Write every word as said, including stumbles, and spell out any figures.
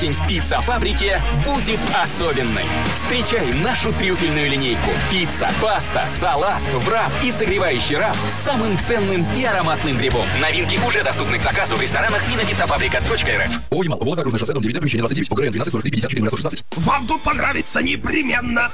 День в пицца-фабрике будет особенный. Встречай нашу трюфельную линейку. Пицца, паста, салат, врап и согревающий раф с самым ценным и ароматным грибом. Новинки уже доступны к заказу в ресторанах и на пиццафабрика точка эр эф. О, Ямал, Волга, Окружное шоссе, дом девять, помещение двадцать девять, ОГРН двенадцать сорок три пятьдесят четыре сто шестнадцать. Вам тут понравится непременно.